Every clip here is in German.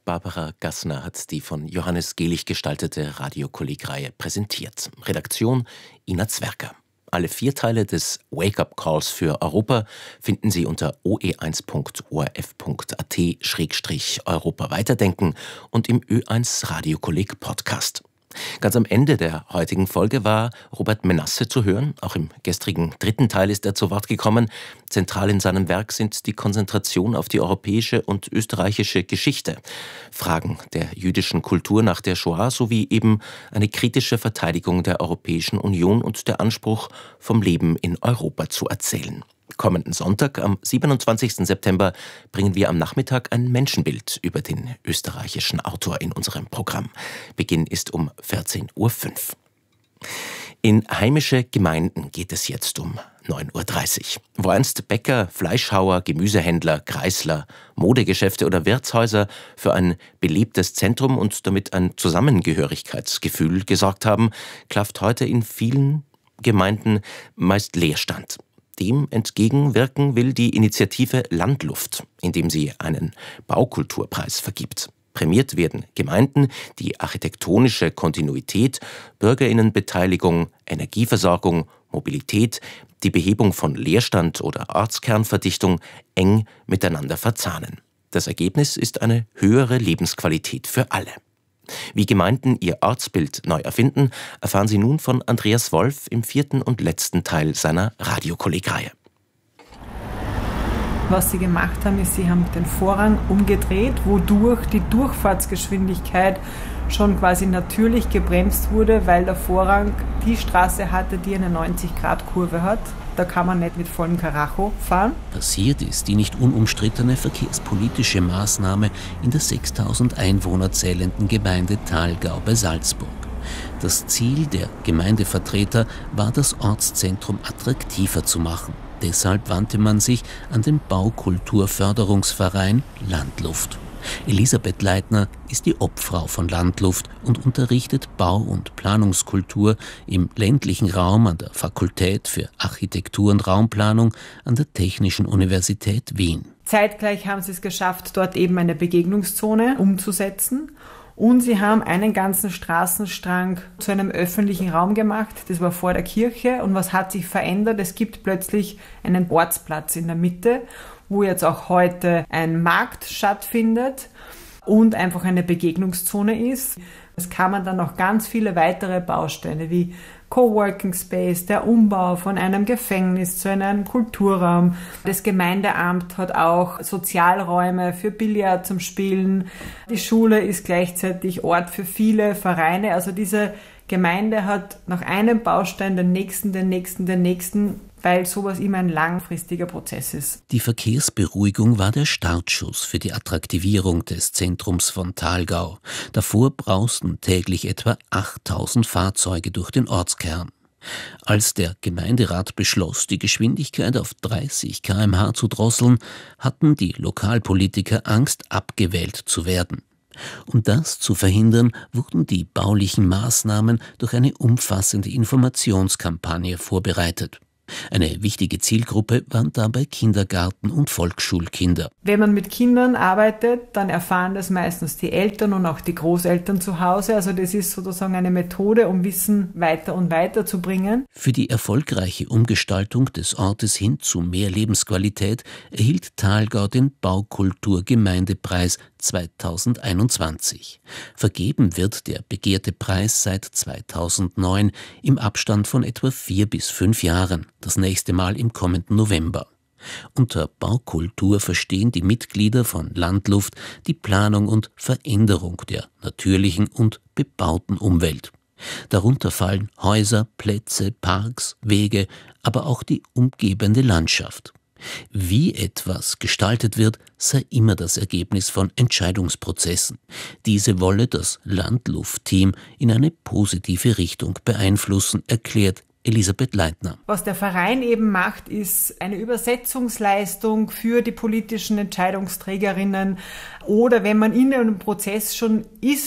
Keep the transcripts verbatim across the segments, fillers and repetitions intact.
Barbara Gassner hat die von Johannes Gehlich gestaltete Radiokolleg-Reihe präsentiert. Redaktion Ina Zwerger. Alle vier Teile des Wake-up-Calls für Europa finden Sie unter o e eins punkt o r f punkt a t slash Europa weiterdenken und im Ö eins Radiokolleg Podcast. Ganz am Ende der heutigen Folge war Robert Menasse zu hören. Auch im gestrigen dritten Teil ist er zu Wort gekommen. Zentral in seinem Werk sind die Konzentration auf die europäische und österreichische Geschichte, Fragen der jüdischen Kultur nach der Shoah sowie eben eine kritische Verteidigung der Europäischen Union und der Anspruch, vom Leben in Europa zu erzählen. Kommenden Sonntag, am siebenundzwanzigsten September, bringen wir am Nachmittag ein Menschenbild über den österreichischen Autor in unserem Programm. Beginn ist um vierzehn Uhr fünf. In heimische Gemeinden geht es jetzt um neun Uhr dreißig. Wo einst Bäcker, Fleischhauer, Gemüsehändler, Kreisler, Modegeschäfte oder Wirtshäuser für ein belebtes Zentrum und damit ein Zusammengehörigkeitsgefühl gesorgt haben, klafft heute in vielen Gemeinden meist Leerstand. Dem entgegenwirken will die Initiative Landluft, indem sie einen Baukulturpreis vergibt. Prämiert werden Gemeinden, die architektonische Kontinuität, Bürgerinnenbeteiligung, Energieversorgung, Mobilität, die Behebung von Leerstand oder Ortskernverdichtung eng miteinander verzahnen. Das Ergebnis ist eine höhere Lebensqualität für alle. Wie Gemeinden ihr Ortsbild neu erfinden, erfahren Sie nun von Andreas Wolf im vierten und letzten Teil seiner Radiokolleg-Reihe. Was sie gemacht haben, ist, sie haben den Vorrang umgedreht, wodurch die Durchfahrtsgeschwindigkeit schon quasi natürlich gebremst wurde, weil der Vorrang die Straße hatte, die eine neunzig Grad Kurve hat. Da kann man nicht mit vollem Karacho fahren. Passiert ist die nicht unumstrittene verkehrspolitische Maßnahme in der sechstausend Einwohner zählenden Gemeinde Thalgau bei Salzburg. Das Ziel der Gemeindevertreter war, das Ortszentrum attraktiver zu machen. Deshalb wandte man sich an den Baukulturförderungsverein Landluft. Elisabeth Leitner ist die Obfrau von Landluft und unterrichtet Bau- und Planungskultur im ländlichen Raum an der Fakultät für Architektur und Raumplanung an der Technischen Universität Wien. Zeitgleich haben sie es geschafft, dort eben eine Begegnungszone umzusetzen. Und sie haben einen ganzen Straßenstrang zu einem öffentlichen Raum gemacht. Das war vor der Kirche. Und was hat sich verändert? Es gibt plötzlich einen Ortsplatz in der Mitte, wo jetzt auch heute ein Markt stattfindet und einfach eine Begegnungszone ist. Es kamen dann noch ganz viele weitere Bausteine wie Coworking Space, der Umbau von einem Gefängnis zu einem Kulturraum. Das Gemeindeamt hat auch Sozialräume für Billard zum Spielen. Die Schule ist gleichzeitig Ort für viele Vereine. Also diese Gemeinde hat nach einem Baustein den nächsten, den nächsten, den nächsten, weil sowas immer ein langfristiger Prozess ist. Die Verkehrsberuhigung war der Startschuss für die Attraktivierung des Zentrums von Thalgau. Davor brausten täglich etwa achttausend Fahrzeuge durch den Ortskern. Als der Gemeinderat beschloss, die Geschwindigkeit auf dreißig Kilometer pro Stunde zu drosseln, hatten die Lokalpolitiker Angst, abgewählt zu werden. Um das zu verhindern, wurden die baulichen Maßnahmen durch eine umfassende Informationskampagne vorbereitet. Eine wichtige Zielgruppe waren dabei Kindergarten- und Volksschulkinder. Wenn man mit Kindern arbeitet, dann erfahren das meistens die Eltern und auch die Großeltern zu Hause. Also das ist sozusagen eine Methode, um Wissen weiter und weiter zu bringen. Für die erfolgreiche Umgestaltung des Ortes hin zu mehr Lebensqualität erhielt Thalgau den Baukultur-Gemeindepreis zweitausendeinundzwanzig. Vergeben wird der begehrte Preis seit zweitausendneun im Abstand von etwa vier bis fünf Jahren, das nächste Mal im kommenden November. Unter Baukultur verstehen die Mitglieder von Landluft die Planung und Veränderung der natürlichen und bebauten Umwelt. Darunter fallen Häuser, Plätze, Parks, Wege, aber auch die umgebende Landschaft. Wie etwas gestaltet wird, sei immer das Ergebnis von Entscheidungsprozessen. Diese wolle das Landluft-Team in eine positive Richtung beeinflussen, erklärt Elisabeth Leitner. Was der Verein eben macht, ist eine Übersetzungsleistung für die politischen Entscheidungsträgerinnen oder wenn man in einem Prozess schon ist,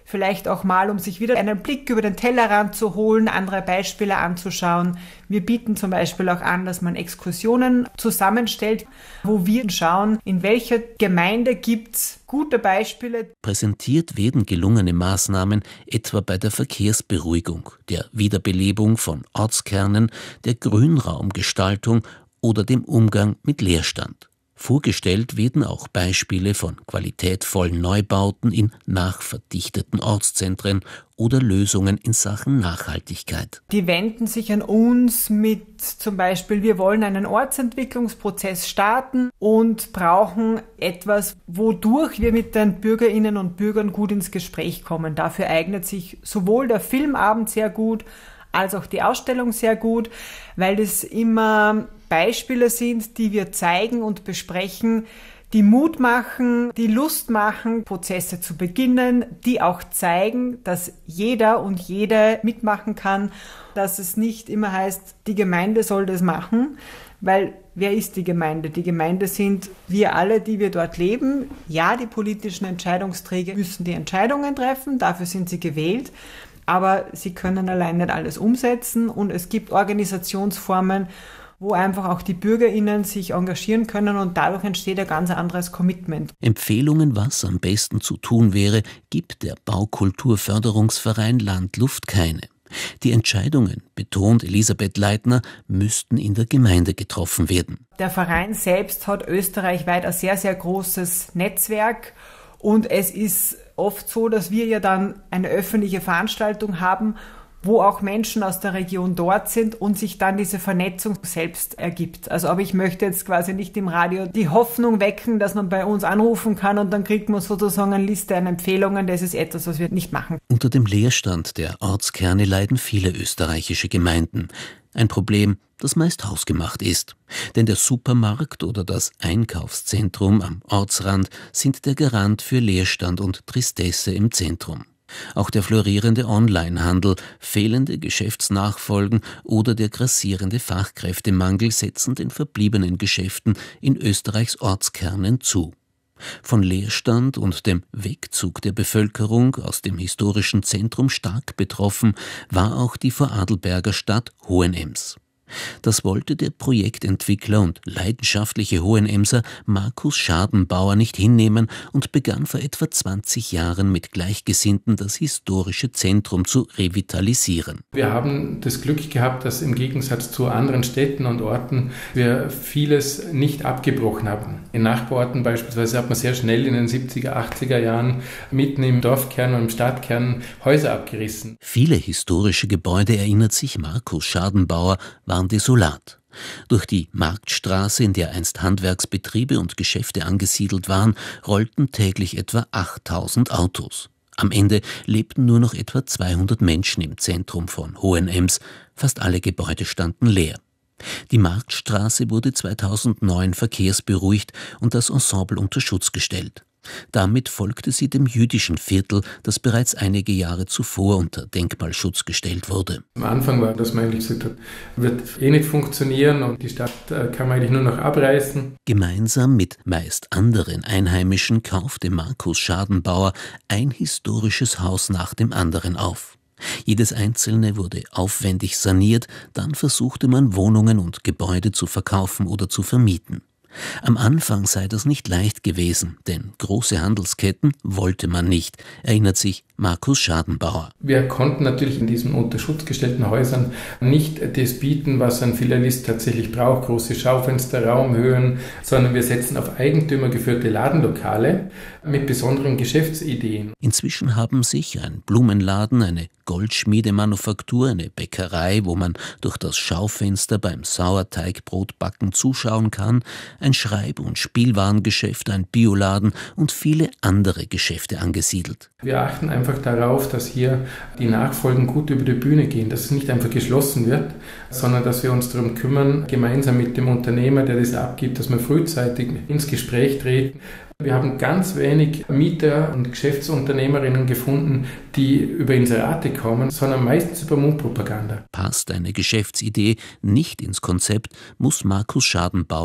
vielleicht auch mal, um sich wieder einen Blick über den Tellerrand zu holen, andere Beispiele anzuschauen. Wir bieten zum Beispiel auch an, dass man Exkursionen zusammenstellt, wo wir schauen, in welcher Gemeinde gibt's gute Beispiele. Präsentiert werden gelungene Maßnahmen etwa bei der Verkehrsberuhigung, der Wiederbelebung von Ortskernen, der Grünraumgestaltung oder dem Umgang mit Leerstand. Vorgestellt werden auch Beispiele von qualitätvollen Neubauten in nachverdichteten Ortszentren oder Lösungen in Sachen Nachhaltigkeit. Die wenden sich an uns mit zum Beispiel, wir wollen einen Ortsentwicklungsprozess starten und brauchen etwas, wodurch wir mit den Bürgerinnen und Bürgern gut ins Gespräch kommen. Dafür eignet sich sowohl der Filmabend sehr gut, als auch die Ausstellung sehr gut, weil das immer Beispiele sind, die wir zeigen und besprechen, die Mut machen, die Lust machen, Prozesse zu beginnen, die auch zeigen, dass jeder und jede mitmachen kann, dass es nicht immer heißt, die Gemeinde soll das machen, weil wer ist die Gemeinde? Die Gemeinde sind wir alle, die wir dort leben. Ja, die politischen Entscheidungsträger müssen die Entscheidungen treffen, dafür sind sie gewählt. Aber sie können allein nicht alles umsetzen und es gibt Organisationsformen, wo einfach auch die BürgerInnen sich engagieren können und dadurch entsteht ein ganz anderes Commitment. Empfehlungen, was am besten zu tun wäre, gibt der Baukulturförderungsverein Land Luft keine. Die Entscheidungen, betont Elisabeth Leitner, müssten in der Gemeinde getroffen werden. Der Verein selbst hat österreichweit ein sehr, sehr großes Netzwerk und es ist oft so, dass wir ja dann eine öffentliche Veranstaltung haben, wo auch Menschen aus der Region dort sind und sich dann diese Vernetzung selbst ergibt. Also aber ich möchte jetzt quasi nicht im Radio die Hoffnung wecken, dass man bei uns anrufen kann und dann kriegt man sozusagen eine Liste an Empfehlungen. Das ist etwas, was wir nicht machen. Unter dem Leerstand der Ortskerne leiden viele österreichische Gemeinden. Ein Problem, das meist hausgemacht ist. Denn der Supermarkt oder das Einkaufszentrum am Ortsrand sind der Garant für Leerstand und Tristesse im Zentrum. Auch der florierende Onlinehandel, fehlende Geschäftsnachfolgen oder der grassierende Fachkräftemangel setzen den verbliebenen Geschäften in Österreichs Ortskernen zu. Von Leerstand und dem Wegzug der Bevölkerung aus dem historischen Zentrum stark betroffen war auch die Vorarlberger Stadt Hohenems. Das wollte der Projektentwickler und leidenschaftliche Hohenemser Markus Schadenbauer nicht hinnehmen und begann vor etwa zwanzig Jahren mit Gleichgesinnten das historische Zentrum zu revitalisieren. Wir haben das Glück gehabt, dass im Gegensatz zu anderen Städten und Orten wir vieles nicht abgebrochen haben. In Nachbarorten beispielsweise hat man sehr schnell in den siebziger, achtziger Jahren mitten im Dorfkern und im Stadtkern Häuser abgerissen. Viele historische Gebäude, erinnert sich Markus Schadenbauer, waren desolat. Durch die Marktstraße, in der einst Handwerksbetriebe und Geschäfte angesiedelt waren, rollten täglich etwa achttausend Autos. Am Ende lebten nur noch etwa zweihundert Menschen im Zentrum von Hohenems. Fast alle Gebäude standen leer. Die Marktstraße wurde zweitausendneun verkehrsberuhigt und das Ensemble unter Schutz gestellt. Damit folgte sie dem jüdischen Viertel, das bereits einige Jahre zuvor unter Denkmalschutz gestellt wurde. Am Anfang war, dass man eigentlich gesagt hat, wird eh nicht funktionieren und die Stadt kann man eigentlich nur noch abreißen. Gemeinsam mit meist anderen Einheimischen kaufte Markus Schadenbauer ein historisches Haus nach dem anderen auf. Jedes einzelne wurde aufwendig saniert, dann versuchte man Wohnungen und Gebäude zu verkaufen oder zu vermieten. Am Anfang sei das nicht leicht gewesen, denn große Handelsketten wollte man nicht, erinnert sich Markus Schadenbauer. Wir konnten natürlich in diesen unter Schutz gestellten Häusern nicht das bieten, was ein Filialist tatsächlich braucht, große Schaufenster, Raumhöhen, sondern wir setzen auf eigentümergeführte Ladenlokale mit besonderen Geschäftsideen. Inzwischen haben sich ein Blumenladen, eine Goldschmiedemanufaktur, eine Bäckerei, wo man durch das Schaufenster beim Sauerteigbrotbacken zuschauen kann, ein Schreib- und Spielwarengeschäft, ein Bioladen und viele andere Geschäfte angesiedelt. Wir achten einfach darauf, dass hier die Nachfolgen gut über die Bühne gehen, dass es nicht einfach geschlossen wird, sondern dass wir uns darum kümmern, gemeinsam mit dem Unternehmer, der das abgibt, dass wir frühzeitig ins Gespräch treten. Wir haben ganz wenig Mieter und Geschäftsunternehmerinnen gefunden, die über Inserate kommen, sondern meistens über Mundpropaganda. Passt eine Geschäftsidee nicht ins Konzept, muss Markus Schadenbauer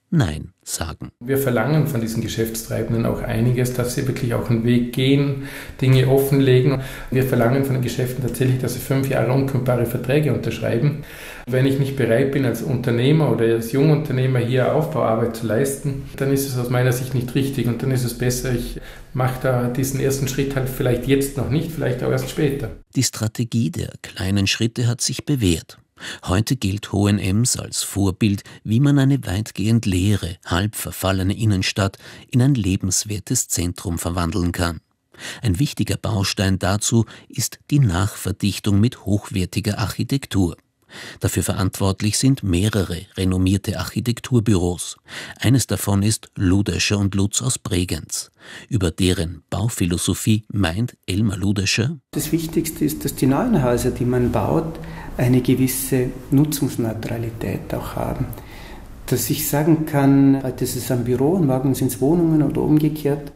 Nein sagen. Wir verlangen von diesen Geschäftstreibenden auch einiges, dass sie wirklich auch einen Weg gehen, Dinge offenlegen. Wir verlangen von den Geschäften tatsächlich, dass sie fünf Jahre unkündbare Verträge unterschreiben. Wenn ich nicht bereit bin, als Unternehmer oder als Jungunternehmer hier Aufbauarbeit zu leisten, dann ist es aus meiner Sicht nicht richtig und dann ist es besser, ich mache da diesen ersten Schritt halt vielleicht jetzt noch nicht, vielleicht auch erst später. Die Strategie der kleinen Schritte hat sich bewährt. Heute gilt H und M's als Vorbild, wie man eine weitgehend leere, halb verfallene Innenstadt in ein lebenswertes Zentrum verwandeln kann. Ein wichtiger Baustein dazu ist die Nachverdichtung mit hochwertiger Architektur. Dafür verantwortlich sind mehrere renommierte Architekturbüros. Eines davon ist Ludescher und Lutz aus Bregenz. Über deren Bauphilosophie meint Elmar Ludescher: Das Wichtigste ist, dass die neuen Häuser, die man baut, eine gewisse Nutzungsneutralität auch haben. Dass ich sagen kann, heute ist es ein Büro und morgen sind es Wohnungen oder umgekehrt.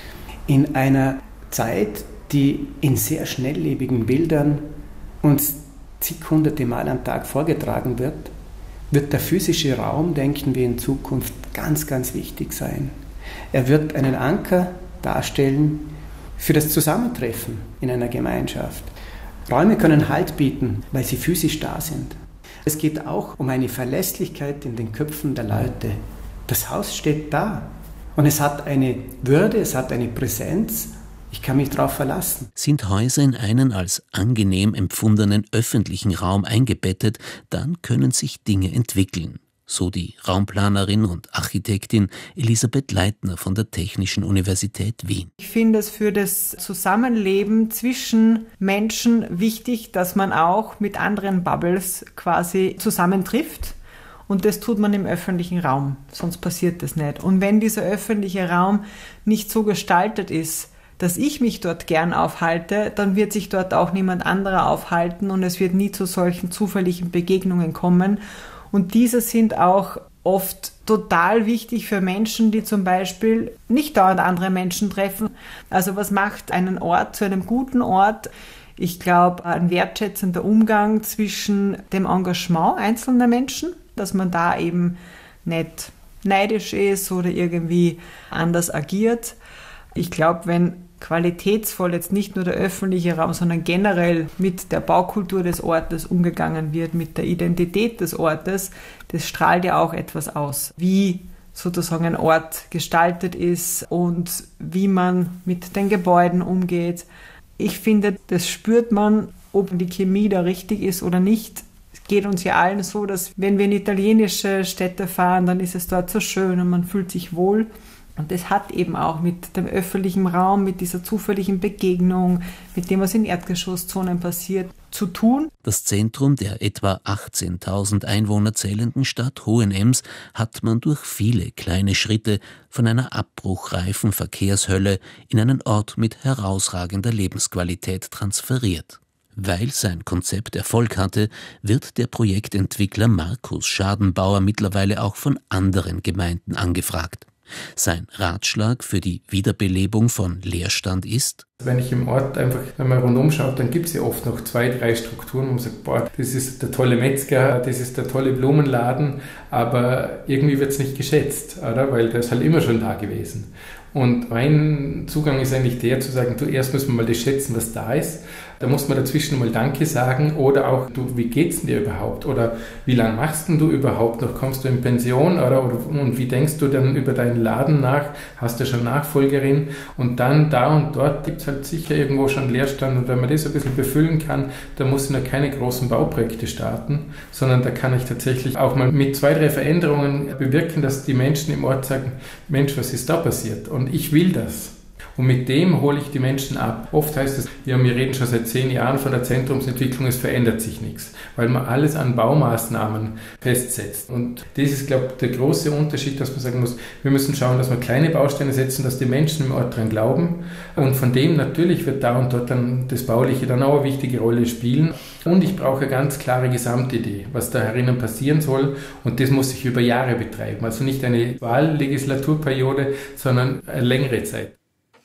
In einer Zeit, die in sehr schnelllebigen Bildern uns zig hunderte Mal am Tag vorgetragen wird, wird der physische Raum, denken wir in Zukunft, ganz, ganz wichtig sein. Er wird einen Anker darstellen für das Zusammentreffen in einer Gemeinschaft. Räume können Halt bieten, weil sie physisch da sind. Es geht auch um eine Verlässlichkeit in den Köpfen der Leute. Das Haus steht da und es hat eine Würde, es hat eine Präsenz. Ich kann mich darauf verlassen. Sind Häuser in einen als angenehm empfundenen öffentlichen Raum eingebettet, dann können sich Dinge entwickeln. So die Raumplanerin und Architektin Elisabeth Leitner von der Technischen Universität Wien. Ich finde es für das Zusammenleben zwischen Menschen wichtig, dass man auch mit anderen Bubbles quasi zusammentrifft. Und das tut man im öffentlichen Raum, sonst passiert das nicht. Und wenn dieser öffentliche Raum nicht so gestaltet ist, dass ich mich dort gern aufhalte, dann wird sich dort auch niemand anderer aufhalten und es wird nie zu solchen zufälligen Begegnungen kommen. Und diese sind auch oft total wichtig für Menschen, die zum Beispiel nicht dauernd andere Menschen treffen. Also was macht einen Ort zu einem guten Ort? Ich glaube, ein wertschätzender Umgang zwischen dem Engagement einzelner Menschen, dass man da eben nicht neidisch ist oder irgendwie anders agiert. Ich glaube, wenn qualitätsvoll jetzt nicht nur der öffentliche Raum, sondern generell mit der Baukultur des Ortes umgegangen wird, mit der Identität des Ortes, das strahlt ja auch etwas aus, wie sozusagen ein Ort gestaltet ist und wie man mit den Gebäuden umgeht. Ich finde, das spürt man, ob die Chemie da richtig ist oder nicht. Es geht uns ja allen so, dass wenn wir in italienische Städte fahren, dann ist es dort so schön und man fühlt sich wohl. Und das hat eben auch mit dem öffentlichen Raum, mit dieser zufälligen Begegnung, mit dem, was in Erdgeschosszonen passiert, zu tun. Das Zentrum der etwa achtzehntausend Einwohner zählenden Stadt H und M's hat man durch viele kleine Schritte von einer abbruchreifen Verkehrshölle in einen Ort mit herausragender Lebensqualität transferiert. Weil sein Konzept Erfolg hatte, wird der Projektentwickler Markus Schadenbauer mittlerweile auch von anderen Gemeinden angefragt. Sein Ratschlag für die Wiederbelebung von Leerstand ist: Wenn ich im Ort einfach einmal rundum schaue, dann gibt es ja oft noch zwei, drei Strukturen, wo man sagt, boah, das ist der tolle Metzger, das ist der tolle Blumenladen, aber irgendwie wird es nicht geschätzt, oder? Weil der ist halt immer schon da gewesen. Und mein Zugang ist eigentlich der, zu sagen, du, erst müssen wir mal das schätzen, was da ist. Da muss man dazwischen mal Danke sagen oder auch, du, wie geht's denn dir überhaupt? Oder wie lange machst denn du überhaupt noch? Kommst du in Pension? Oder, oder und wie denkst du dann über deinen Laden nach? Hast du schon Nachfolgerin? Und dann da und dort gibt es halt sicher irgendwo schon Leerstand. Und wenn man das ein bisschen befüllen kann, dann muss ich noch keine großen Bauprojekte starten, sondern da kann ich tatsächlich auch mal mit zwei, drei Veränderungen bewirken, dass die Menschen im Ort sagen, Mensch, was ist da passiert? Und ich will das. Und mit dem hole ich die Menschen ab. Oft heißt es, ja, wir reden schon seit zehn Jahren von der Zentrumsentwicklung, es verändert sich nichts, weil man alles an Baumaßnahmen festsetzt. Und das ist, glaube ich, der große Unterschied, dass man sagen muss, wir müssen schauen, dass wir kleine Bausteine setzen, dass die Menschen im Ort dran glauben. Und von dem natürlich wird da und dort dann das Bauliche dann auch eine wichtige Rolle spielen. Und ich brauche eine ganz klare Gesamtidee, was da herinnen passieren soll. Und das muss ich über Jahre betreiben. Also nicht eine Wahllegislaturperiode, sondern eine längere Zeit.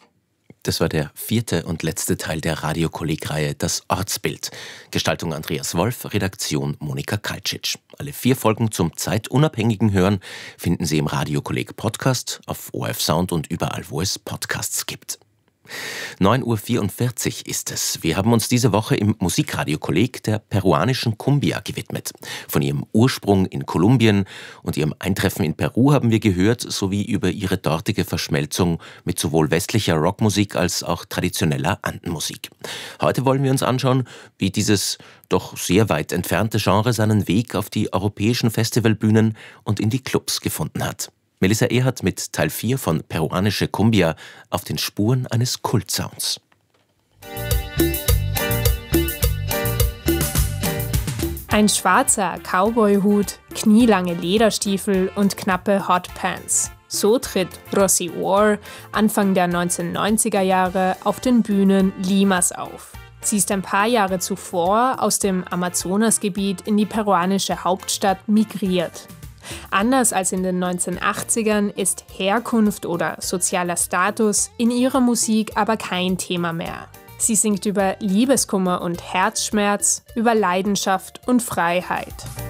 Das war der vierte und letzte Teil der Radiokolleg-Reihe Das Ortsbild. Gestaltung Andreas Wolf, Redaktion Monika Kaltschitsch. Alle vier Folgen zum zeitunabhängigen Hören finden Sie im Radiokolleg Podcast, auf O R F Sound und überall, wo es Podcasts gibt. neun Uhr vierundvierzig ist es. Wir haben uns diese Woche im Musikradiokolleg der peruanischen Cumbia gewidmet. Von ihrem Ursprung in Kolumbien und ihrem Eintreffen in Peru haben wir gehört, sowie über ihre dortige Verschmelzung mit sowohl westlicher Rockmusik als auch traditioneller Andenmusik. Heute wollen wir uns anschauen, wie dieses doch sehr weit entfernte Genre seinen Weg auf die europäischen Festivalbühnen und in die Clubs gefunden hat. Melissa Erhardt mit Teil vier von Peruanische Cumbia auf den Spuren eines Kultsounds. Ein schwarzer Cowboyhut, knielange Lederstiefel und knappe Hotpants. So tritt Rosy War Anfang der neunzehnhundertneunziger Jahre auf den Bühnen Limas auf. Sie ist ein paar Jahre zuvor aus dem Amazonasgebiet in die peruanische Hauptstadt migriert. Anders als in den neunzehnhundertachtzigern ist Herkunft oder sozialer Status in ihrer Musik aber kein Thema mehr. Sie singt über Liebeskummer und Herzschmerz, über Leidenschaft und Freiheit.